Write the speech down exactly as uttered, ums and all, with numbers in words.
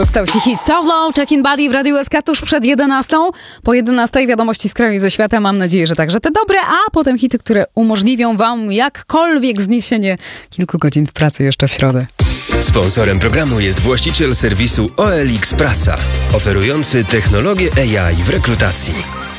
Stał się hit Stowlow, Check-in Buddy w Radiu S K tuż przed jedenastą. Po jedenastej wiadomości z kraju i ze świata. Mam nadzieję, że także te dobre, a potem hity, które umożliwią wam jakkolwiek zniesienie kilku godzin w pracy jeszcze w środę. Sponsorem programu jest właściciel serwisu O L X Praca, oferujący technologię A I w rekrutacji.